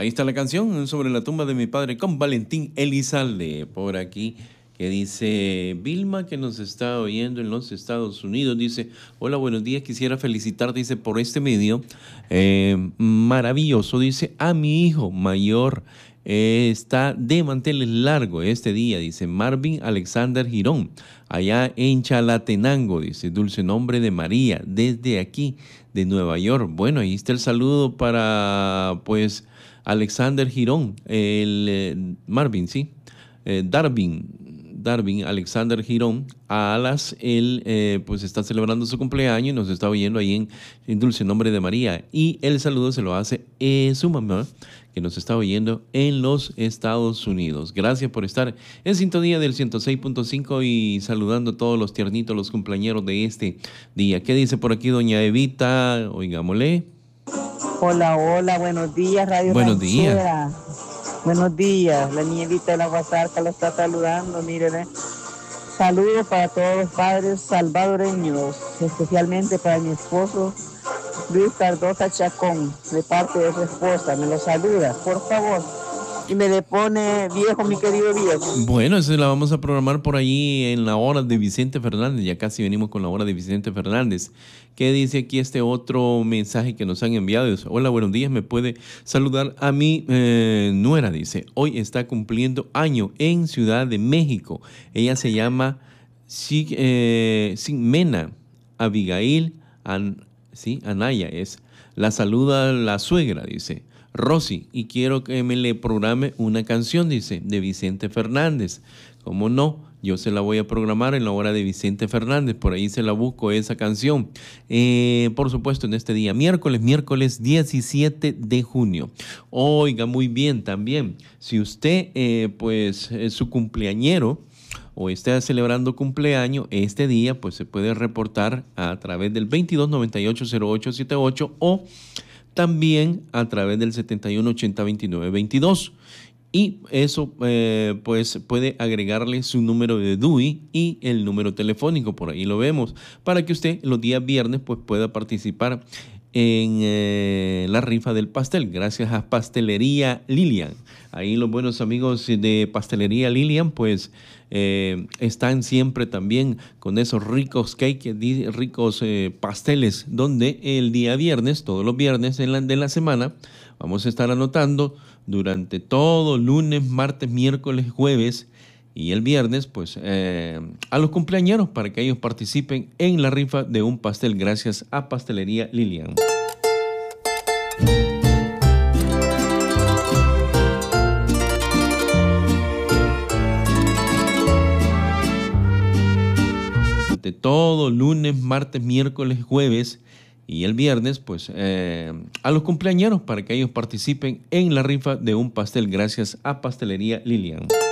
ahí está la canción sobre la tumba de mi padre con Valentín Elizalde por aquí, que dice Vilma, que nos está oyendo en los Estados Unidos. Dice, hola, buenos días, quisiera felicitar, dice, por este medio maravilloso, dice, a mi hijo mayor. Está de manteles largos este día, dice Marvin Alexander Girón, allá en Chalatenango, dice, dulce nombre de María, desde aquí, de Nueva York. Bueno, ahí está el saludo para, pues, Alexander Girón, Marvin, sí, Darwin Alexander Girón Alas, él pues está celebrando su cumpleaños y nos está oyendo ahí en Dulce Nombre de María. Y el saludo se lo hace su mamá, que nos está oyendo en los Estados Unidos. Gracias por estar en sintonía del 106.5 y saludando a todos los tiernitos, los cumpleañeros de este día. ¿Qué dice por aquí doña Evita? Oigámosle. Hola, hola, buenos días, Radio Buenos Ranchera. días. Buenos días, la niñita de la Guasarca lo está saludando, mírenle. Saludos para todos los padres salvadoreños, especialmente para mi esposo Luis Cardosa Chacón, de parte de su esposa. Me lo saluda, por favor. Y me le pone viejo, mi querido viejo. Bueno, esa la vamos a programar por ahí en la hora de Vicente Fernández. Ya casi venimos con la hora de Vicente Fernández. ¿Qué dice aquí este otro mensaje que nos han enviado? Dice, hola, buenos días, me puede saludar a mi nuera, dice. Hoy está cumpliendo año en Ciudad de México. Ella se llama Sigmena Abigail Anaya es. La saluda la suegra, dice. Rosy, y quiero que me le programe una canción, dice, de Vicente Fernández. ¿Cómo no? Yo se la voy a programar en la hora de Vicente Fernández, por ahí se la busco esa canción. Por supuesto, en este día, miércoles 17 de junio. Oiga, muy bien también, si usted, pues, es su cumpleañero, o está celebrando cumpleaños este día, pues se puede reportar a través del 2298-0878 o también a través del 7180-2922. Y eso pues puede agregarle su número de DUI y el número telefónico, por ahí lo vemos, para que usted los días viernes pues pueda participar en la rifa del pastel, gracias a Pastelería Lilian. Ahí los buenos amigos de Pastelería Lilian pues están siempre también con esos ricos cakes, ricos pasteles, donde el día viernes, todos los viernes de la semana, vamos a estar anotando durante todo lunes, martes, miércoles, jueves y el viernes, pues a los cumpleañeros para que ellos participen en la rifa de un pastel gracias a Pastelería Lilian. De todo lunes, martes, miércoles, jueves y el viernes, pues a los cumpleañeros para que ellos participen en la rifa de un pastel gracias a Pastelería Lilian.